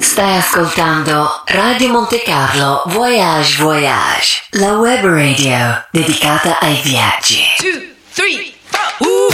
Stai ascoltando Radio Monte Carlo Voyage Voyage, la web radio dedicata ai viaggi. 2, 3, 4.